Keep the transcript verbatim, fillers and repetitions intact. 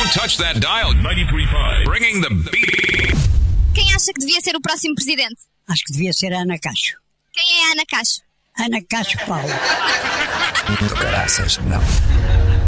Don't touch that dial. ninety-three point five. Bringing the beat. Quem acha que devia ser o próximo presidente? Acho que devia ser a Ana Cacho. Quem é a Ana Cacho? Ana Cacho Paulo. Do caraças, não.